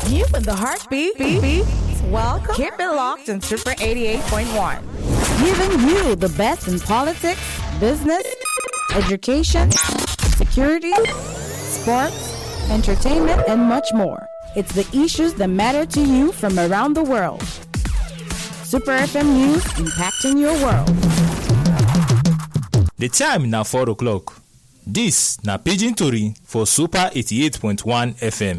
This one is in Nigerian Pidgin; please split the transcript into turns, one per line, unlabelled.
News with the heartbeat. Welcome. Keep it locked in Super 88.1. Giving you the best in politics, business, education, security, sports, entertainment, and much more. It's the issues that matter to you from around the world. Super FM News, impacting your world.
The time now 4 o'clock. This na Pidgin Tori for Super 88.1 FM.